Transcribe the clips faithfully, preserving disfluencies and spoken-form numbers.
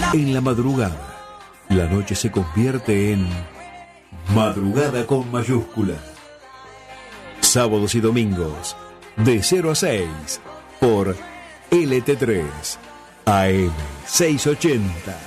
En la madrugada, la noche se convierte en madrugada con mayúscula. Sábados y domingos, de cero a seis, por L T tres, A M seiscientos ochenta.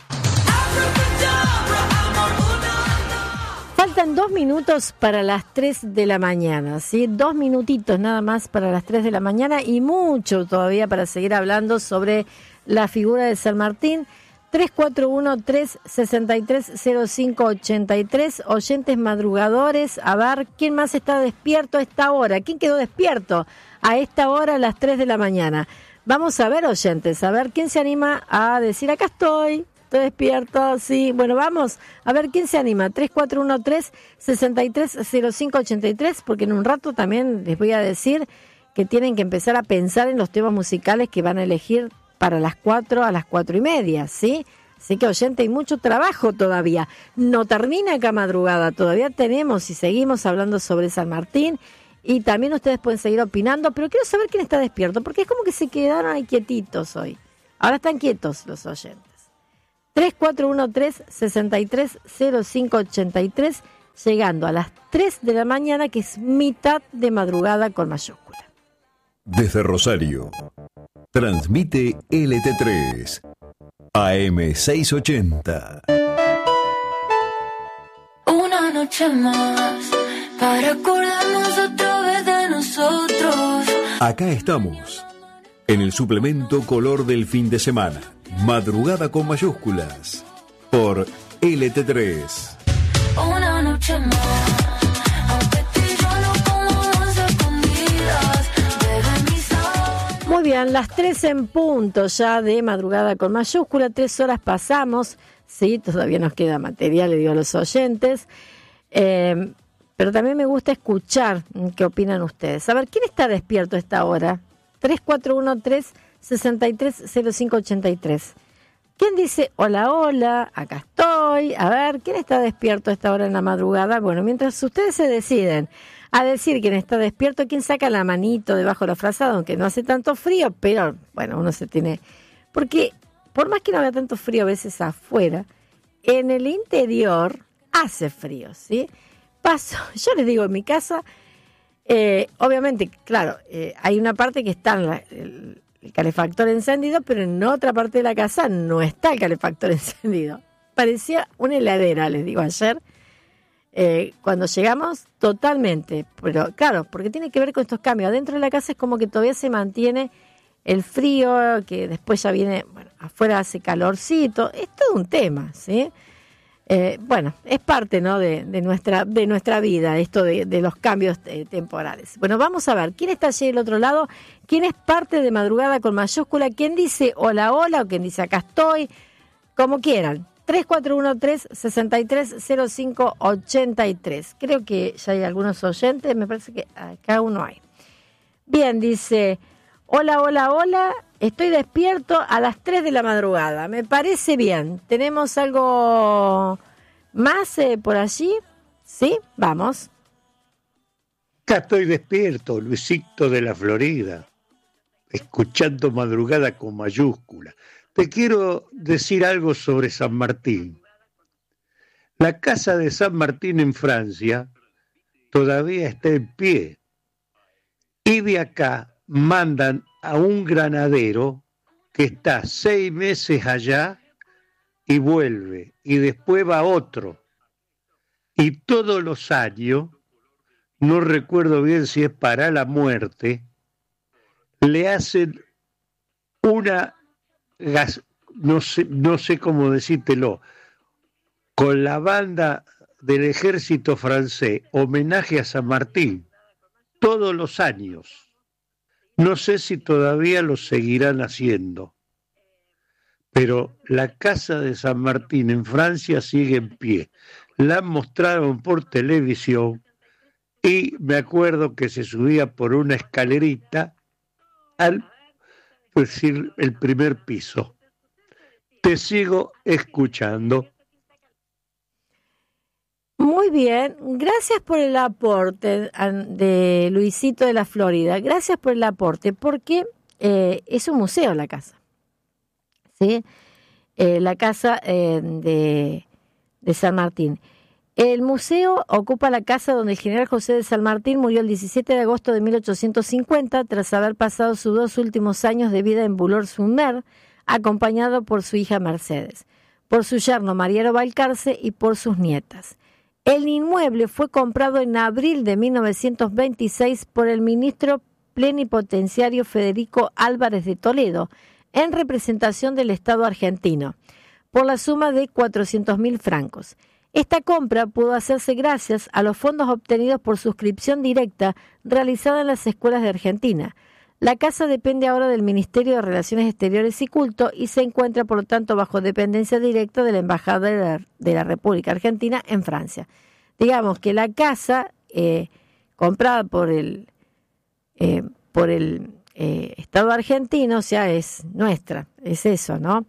Faltan dos minutos para las tres de la mañana, ¿sí? Dos minutitos nada más para las tres de la mañana y mucho todavía para seguir hablando sobre la figura de San Martín. tres cuatro uno, tres seis tres, cero cinco ocho tres, oyentes madrugadores, a ver, ¿quién más está despierto a esta hora? ¿Quién quedó despierto a esta hora a las tres de la mañana? Vamos a ver, oyentes, a ver, ¿quién se anima a decir, acá estoy, estoy despierto? Sí, bueno, vamos, a ver, ¿quién se anima? tres cuatro uno, tres seis tres, cero cinco ocho tres, porque en un rato también les voy a decir que tienen que empezar a pensar en los temas musicales que van a elegir para las cuatro a las cuatro y media, ¿sí? Así que, oyente, hay mucho trabajo todavía. No termina acá madrugada, todavía tenemos y seguimos hablando sobre San Martín y también ustedes pueden seguir opinando, pero quiero saber quién está despierto, porque es como que se quedaron ahí quietitos hoy. Ahora están quietos los oyentes. tres cuatro uno, tres seis tres, cero cinco ocho tres, llegando a las tres de la mañana, que es mitad de madrugada con mayúscula. Desde Rosario, transmite L T tres, A M seiscientos ochenta. Una noche más, para acordarnos otra vez de nosotros. Acá estamos, en el suplemento Color del fin de semana, madrugada con mayúsculas, por L T tres. Una noche más. Muy bien, las tres en punto ya de madrugada con mayúscula, tres horas pasamos, sí, todavía nos queda material, le digo a los oyentes, eh, pero también me gusta escuchar qué opinan ustedes. A ver, ¿quién está despierto a esta hora? tres cuatro uno, tres seis tres, cero cinco ocho tres. ¿Quién dice, hola, hola, acá estoy? A ver, ¿quién está despierto a esta hora en la madrugada? Bueno, mientras ustedes se deciden a decir quién está despierto, quién saca la manito debajo de la frazada, aunque no hace tanto frío, pero bueno, uno se tiene... Porque por más que no haga tanto frío a veces afuera, en el interior hace frío, ¿sí? Paso, yo les digo, en mi casa, eh, obviamente, claro, eh, hay una parte que está en la, el, el calefactor encendido, pero en otra parte de la casa no está el calefactor encendido. Parecía una heladera, les digo, ayer. Eh, cuando llegamos, totalmente, pero claro, porque tiene que ver con estos cambios. Adentro de la casa es como que todavía se mantiene el frío, que después ya viene, bueno, afuera hace calorcito, es todo un tema, ¿sí? Eh, bueno, es parte, ¿no?, de, de nuestra de nuestra vida, esto de, de los cambios eh, temporales. Bueno, vamos a ver, ¿quién está allí del otro lado? ¿Quién es parte de madrugada con mayúscula? ¿Quién dice hola, hola? O ¿quién dice acá estoy? Como quieran. tres cuatro uno, tres seis tres, cero cinco ocho tres. Creo que ya hay algunos oyentes, me parece que acá uno hay. Bien, dice, hola, hola, hola, estoy despierto a las tres de la madrugada. Me parece bien. ¿Tenemos algo más eh, por allí? ¿Sí? Vamos. Acá estoy despierto, Luisito de la Florida, escuchando madrugada con mayúscula. Te quiero decir algo sobre San Martín. La casa de San Martín en Francia todavía está en pie. Y de acá mandan a un granadero que está seis meses allá y vuelve. Y después va otro. Y todos los años, no recuerdo bien si es para la muerte, le hacen una... Gas, no sé, no sé cómo decírtelo, con la banda del ejército francés, homenaje a San Martín, todos los años. No sé si todavía lo seguirán haciendo, pero la casa de San Martín en Francia sigue en pie. La mostraron por televisión y me acuerdo que se subía por una escalerita al decir el primer piso. Te sigo escuchando. Muy bien, gracias por el aporte de Luisito de la Florida. Gracias por el aporte, porque eh, es un museo la casa, ¿sí? eh, la casa eh, de, de San Martín. El museo ocupa la casa donde el general José de San Martín murió el diecisiete de agosto de mil ochocientos cincuenta tras haber pasado sus dos últimos años de vida en Boulogne-sur-Mer, acompañado por su hija Mercedes, por su yerno Mariano Balcarce y por sus nietas. El inmueble fue comprado en abril de mil novecientos veintiséis por el ministro plenipotenciario Federico Álvarez de Toledo, en representación del Estado argentino, por la suma de cuatrocientos mil francos. Esta compra pudo hacerse gracias a los fondos obtenidos por suscripción directa realizada en las escuelas de Argentina. La casa depende ahora del Ministerio de Relaciones Exteriores y Culto y se encuentra, por lo tanto, bajo dependencia directa de la Embajada de la, de la República Argentina en Francia. Digamos que la casa eh, comprada por el, eh, por el eh, Estado argentino, o sea, es nuestra, es eso, ¿no?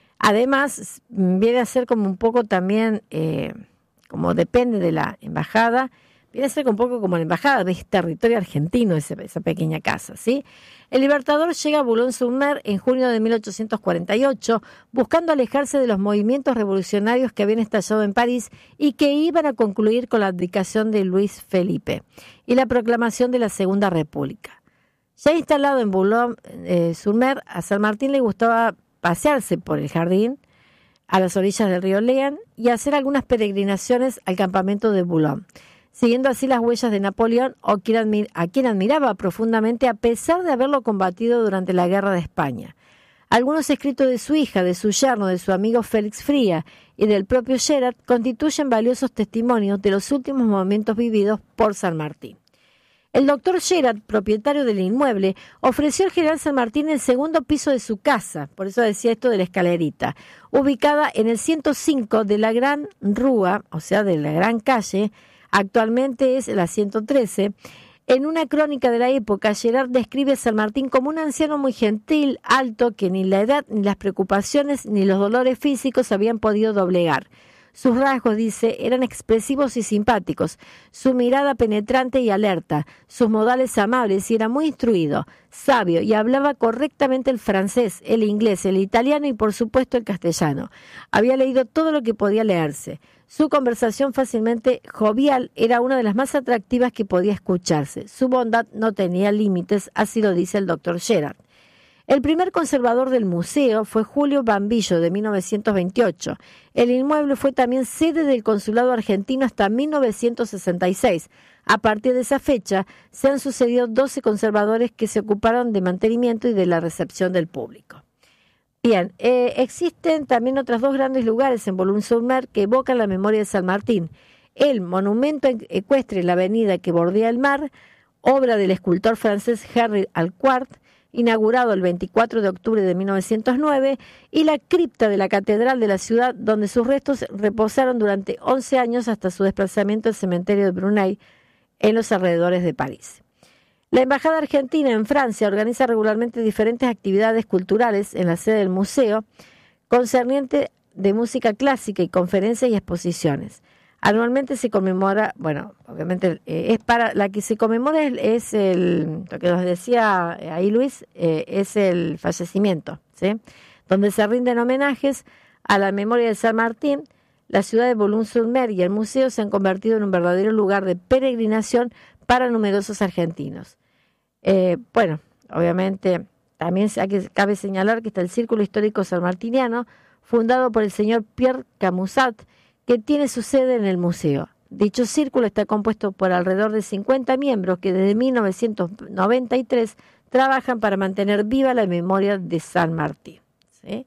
Además, viene a ser como un poco también, eh, como depende de la embajada, viene a ser un poco como la embajada, es territorio argentino esa, esa pequeña casa, ¿sí? El Libertador llega a Boulogne-sur-Mer en junio de mil ochocientos cuarenta y ocho, buscando alejarse de los movimientos revolucionarios que habían estallado en París y que iban a concluir con la abdicación de Luis Felipe y la proclamación de la Segunda República. Ya instalado en Boulogne-sur-Mer, a San Martín le gustaba pasearse por el jardín a las orillas del río Leán y hacer algunas peregrinaciones al campamento de Boulogne, siguiendo así las huellas de Napoleón, o quien admir- a quien admiraba profundamente a pesar de haberlo combatido durante la Guerra de España. Algunos escritos de su hija, de su yerno, de su amigo Félix Fría y del propio Gerard constituyen valiosos testimonios de los últimos momentos vividos por San Martín. El doctor Gerard, propietario del inmueble, ofreció al general San Martín el segundo piso de su casa, por eso decía esto de la escalerita, ubicada en el ciento cinco de la Gran Rúa, o sea, de la Gran Calle, actualmente es la ciento trece. En una crónica de la época, Gerard describe a San Martín como un anciano muy gentil, alto, que ni la edad, ni las preocupaciones, ni los dolores físicos habían podido doblegar. Sus rasgos, dice, eran expresivos y simpáticos, su mirada penetrante y alerta, sus modales amables, y era muy instruido, sabio, y hablaba correctamente el francés, el inglés, el italiano y por supuesto el castellano. Había leído todo lo que podía leerse. Su conversación fácilmente jovial era una de las más atractivas que podía escucharse. Su bondad no tenía límites, así lo dice el doctor Gerard. El primer conservador del museo fue Julio Bambillo, de mil novecientos veintiocho. El inmueble fue también sede del consulado argentino hasta mil novecientos sesenta y seis. A partir de esa fecha, se han sucedido doce conservadores que se ocuparon de mantenimiento y de la recepción del público. Bien, eh, existen también otros dos grandes lugares en Boulogne-sur-Mer que evocan la memoria de San Martín. El monumento ecuestre en la avenida que bordea el mar, obra del escultor francés Henri Alquart, inaugurado el veinticuatro de octubre de mil novecientos nueve, y la cripta de la catedral de la ciudad, donde sus restos reposaron durante once años hasta su desplazamiento al cementerio de Brunei, en los alrededores de París. La Embajada Argentina en Francia organiza regularmente diferentes actividades culturales en la sede del museo, concerniente de música clásica y conferencias y exposiciones. Anualmente se conmemora, bueno, obviamente eh, es para la que se conmemora es, es el, lo que nos decía ahí Luis, eh, es el fallecimiento, ¿sí? Donde se rinden homenajes a la memoria de San Martín. La ciudad de Boulogne-sur-Mer y el museo se han convertido en un verdadero lugar de peregrinación para numerosos argentinos. Eh, bueno, obviamente también hay que, cabe señalar que está el Círculo Histórico Sanmartiniano, fundado por el señor Pierre Camusat, que tiene su sede en el museo. Dicho círculo está compuesto por alrededor de cincuenta miembros que desde mil novecientos noventa y tres trabajan para mantener viva la memoria de San Martín, ¿sí?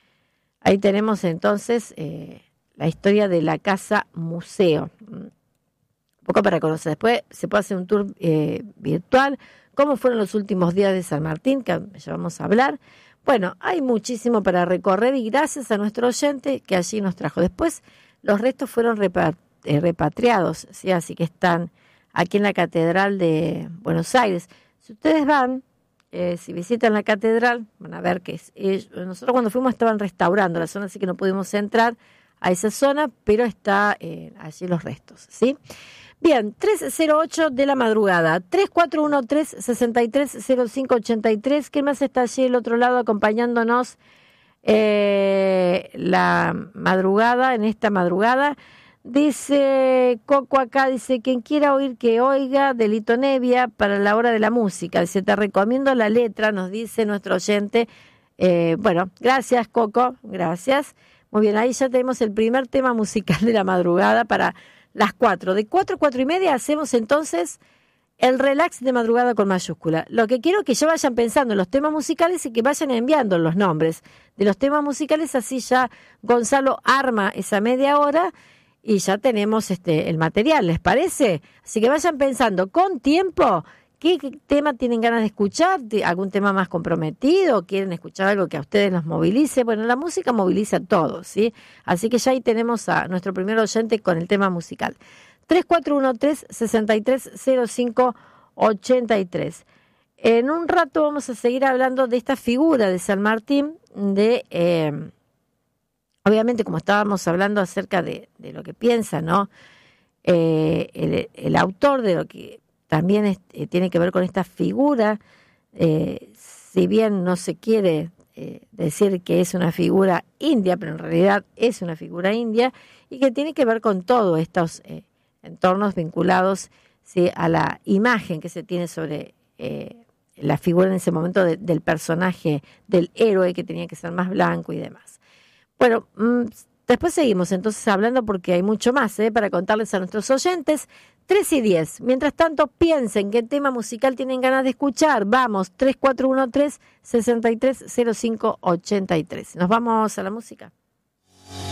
Ahí tenemos entonces eh, la historia de la Casa Museo. Un poco para conocer. Después se puede hacer un tour eh, virtual, cómo fueron los últimos días de San Martín, que ya vamos a hablar. Bueno, hay muchísimo para recorrer y gracias a nuestro oyente que allí nos trajo. Después los restos fueron repatriados, ¿sí? Así que están aquí en la Catedral de Buenos Aires. Si ustedes van, eh, si visitan la catedral, van a ver que es, eh, nosotros cuando fuimos estaban restaurando la zona, así que no pudimos entrar a esa zona, pero está eh, allí los restos, ¿sí? Bien, tres cero ocho de la madrugada, tres cuatro uno tres, seis tres cero cinco ocho tres. ¿Quién más está allí del otro lado acompañándonos Eh, la madrugada, en esta madrugada, dice Coco acá, dice, quien quiera oír que oiga, de Lito Nevia para la hora de la música. Dice, te recomiendo la letra, nos dice nuestro oyente. Eh, bueno, gracias Coco, gracias. Muy bien, ahí ya tenemos el primer tema musical de la madrugada para las cuatro. De cuatro a cuatro y media hacemos entonces el relax de madrugada con mayúscula. Lo que quiero es que ya vayan pensando en los temas musicales y que vayan enviando los nombres de los temas musicales, así ya Gonzalo arma esa media hora y ya tenemos este el material, ¿les parece? Así que vayan pensando con tiempo qué, qué tema tienen ganas de escuchar, algún tema más comprometido, quieren escuchar algo que a ustedes los movilice. Bueno, la música moviliza a todos, ¿sí? Así que ya ahí tenemos a nuestro primer oyente con el tema musical. tres cuatro uno tres, seis tres cero cinco ocho tres. En un rato vamos a seguir hablando de esta figura de San Martín, de eh, obviamente como estábamos hablando acerca de, de lo que piensa, ¿no? Eh, el, el autor de lo que también es, eh, tiene que ver con esta figura, eh, si bien no se quiere eh, decir que es una figura india, pero en realidad es una figura india y que tiene que ver con todos estos eh, entornos vinculados, ¿sí?, a la imagen que se tiene sobre eh, la figura en ese momento de, del personaje, del héroe que tenía que ser más blanco y demás. Bueno, mmm, después seguimos entonces hablando porque hay mucho más ¿eh? para contarles a nuestros oyentes. tres y diez. Mientras tanto, piensen qué tema musical tienen ganas de escuchar. Vamos, tres cuatro uno tres, seis tres cero cinco ocho tres. Nos vamos a la música.